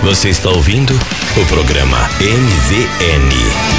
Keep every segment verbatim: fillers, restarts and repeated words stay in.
Você está ouvindo o programa M V N.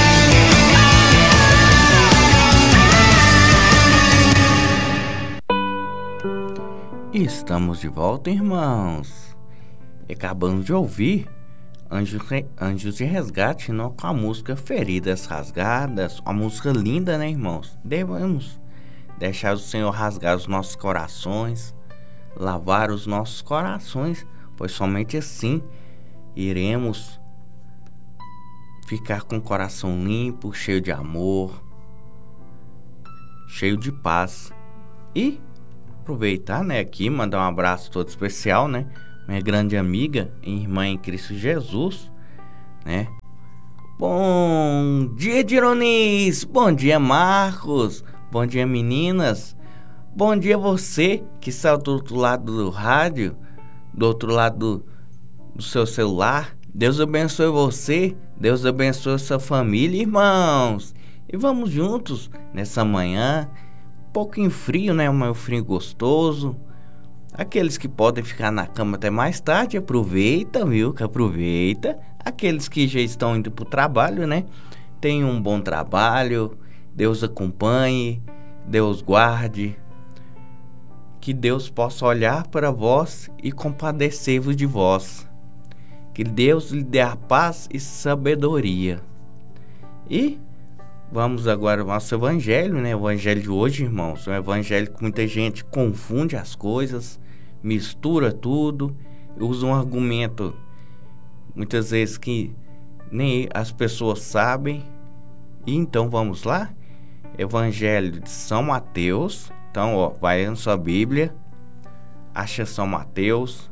Estamos de volta, irmãos. Acabamos de ouvir Anjos, Anjos de Resgate, não, com a música Feridas Rasgadas. Uma música linda, né, irmãos? Devemos deixar o Senhor rasgar os nossos corações, lavar os nossos corações, pois somente assim iremos ficar com o coração limpo, cheio de amor, cheio de paz. E aproveitar, né, aqui, mandar um abraço todo especial, né, minha grande amiga e irmã em Cristo Jesus, né. Bom dia, Dironis. Bom dia, Marcos. Bom dia, meninas. Bom dia você que está do outro lado do rádio, do outro lado do, do seu celular. Deus abençoe você, Deus abençoe sua família, irmãos. E vamos juntos nessa manhã, um pouquinho frio, né? Um frio gostoso. Aqueles que podem ficar na cama até mais tarde, aproveita, viu? Que aproveita. Aqueles que já estão indo para o trabalho, né? Tenham um bom trabalho. Deus acompanhe, Deus guarde, que Deus possa olhar para vós e compadecer-vos de vós, que Deus lhe dê a paz e sabedoria. E vamos agora ao nosso evangelho, né? O evangelho de hoje, irmãos, é um evangelho que muita gente confunde as coisas, mistura tudo, usa um argumento muitas vezes que nem as pessoas sabem. E então vamos lá? Evangelho de São Mateus. Então, ó, vai na sua Bíblia, acha São Mateus,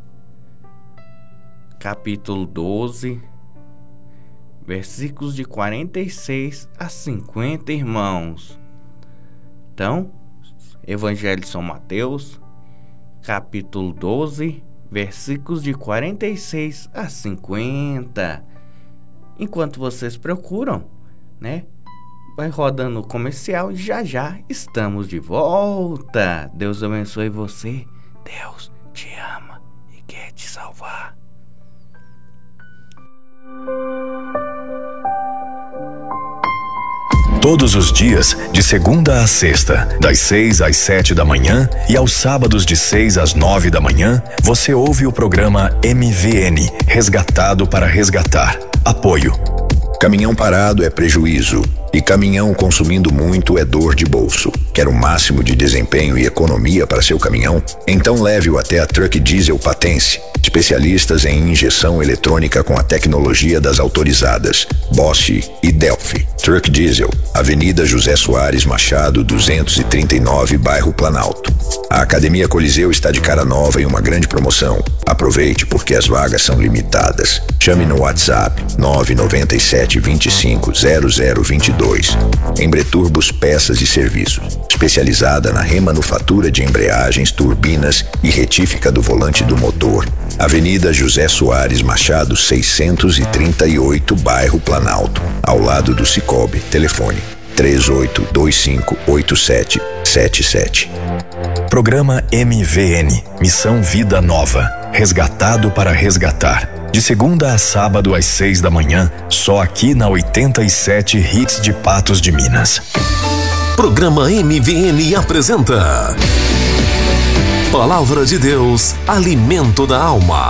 capítulo doze, versículos de quarenta e seis a cinquenta, irmãos. Então, Evangelho de São Mateus, capítulo doze, versículos de quarenta e seis a cinquenta. Enquanto vocês procuram, né? Vai rodando o comercial e já já estamos de volta. Deus abençoe você. Deus te ama e quer te salvar. Todos os dias, de segunda a sexta, das seis às sete da manhã e aos sábados de seis às nove da manhã, você ouve o programa M V N, Resgatado para Resgatar. Apoio. Caminhão parado é prejuízo e caminhão consumindo muito é dor de bolso. Quer o máximo de desempenho e economia para seu caminhão? Então leve-o até a Truck Diesel Patense, especialistas em injeção eletrônica com a tecnologia das autorizadas Bosch e Delphi. Truck Diesel, Avenida José Soares Machado, duzentos e trinta e nove, bairro Planalto. A Academia Coliseu está de cara nova em uma grande promoção. Aproveite porque as vagas são limitadas. Chame no WhatsApp nove nove sete, dois cinco, zero zero dois dois. Embreturbos Peças e Serviços, especializada na remanufatura de embreagens, turbinas e retífica do volante do motor. Avenida José Soares Machado, seiscentos e trinta e oito, bairro Planalto, ao lado do Cicobi. Telefone três oito dois cinco oito sete sete sete. Programa M V N, Missão Vida Nova, Resgatado para Resgatar. De segunda a sábado às seis da manhã, só aqui na oitenta e sete Hits de Patos de Minas. Programa M V N apresenta Palavra de Deus, Alimento da Alma.